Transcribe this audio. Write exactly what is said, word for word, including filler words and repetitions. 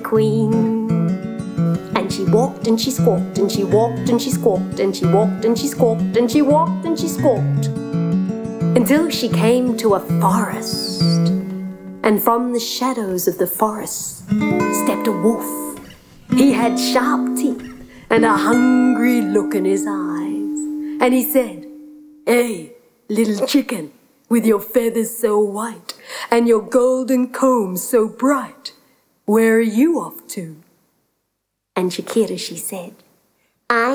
queen. And she walked and she squawked and she walked and she squawked and she walked and she squawked and she walked and she squawked until she came to a forest. And from the shadows of the forest stepped a wolf. He had sharp teeth and a hungry look in his eyes. And he said, "Hey, little chicken, with your feathers so white and your golden comb so bright, where are you off to?" And Shakira, she said,